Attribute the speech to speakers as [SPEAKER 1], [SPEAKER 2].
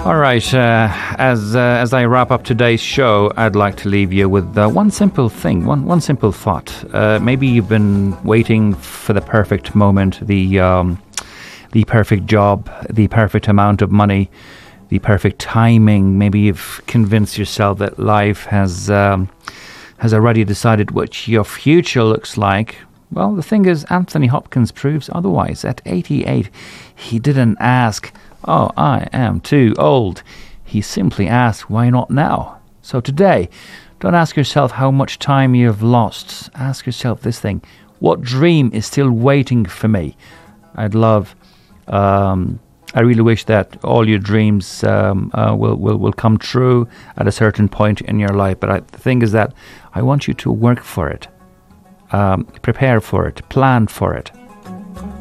[SPEAKER 1] All right, as I wrap up today's show, I'd like to leave you with one simple thing, one simple thought. Maybe you've been waiting for the perfect moment, the perfect job, the perfect amount of money, the perfect timing. Maybe you've convinced yourself that life has already decided what your future looks like. Well, the thing is, Anthony Hopkins proves otherwise. At 88, he didn't ask, "Oh, I am too old." He simply asked, "Why not now?" So today, don't ask yourself how much time you've lost. Ask yourself this thing: what dream is still waiting for me? I really wish that all your dreams will come true at a certain point in your life. But the thing is that I want you to work for it. Prepare for it, plan for it.